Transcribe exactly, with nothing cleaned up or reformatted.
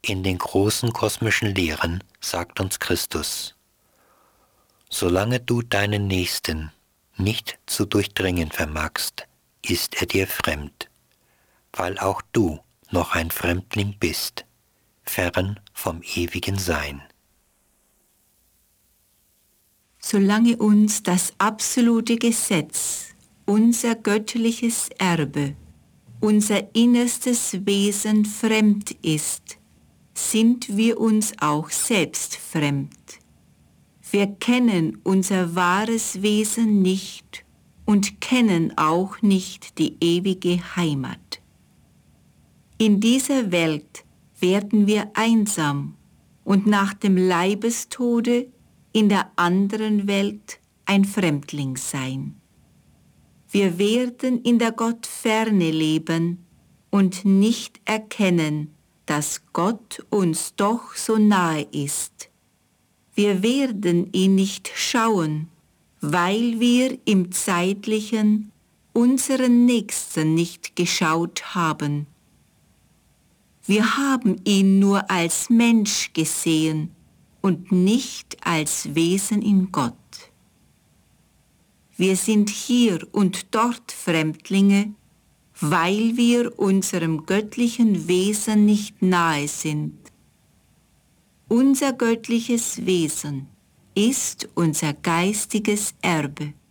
In den großen kosmischen Lehren sagt uns Christus: Solange du deinen Nächsten nicht zu durchdringen vermagst, ist er dir fremd, weil auch du noch ein Fremdling bist, fern vom ewigen Sein. Solange uns das absolute Gesetz, unser göttliches Erbe, unser innerstes Wesen fremd ist, sind wir uns auch selbst fremd. Wir kennen unser wahres Wesen nicht und kennen auch nicht die ewige Heimat. In dieser Welt werden wir einsam und nach dem Leibestode in der anderen Welt ein Fremdling sein. Wir werden in der Gottferne leben und nicht erkennen, dass Gott uns doch so nahe ist. Wir werden ihn nicht schauen, weil wir im Zeitlichen unseren Nächsten nicht geschaut haben. Wir haben ihn nur als Mensch gesehen und nicht als Wesen in Gott. Wir sind hier und dort Fremdlinge, weil wir unserem göttlichen Wesen nicht nahe sind. Unser göttliches Wesen ist unser geistiges Erbe.